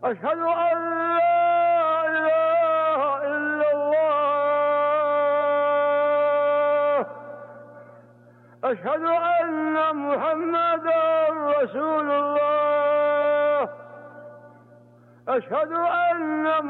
أشهد أن لا إله إلا الله. أشهد أن محمدا رسول الله. أشهد أن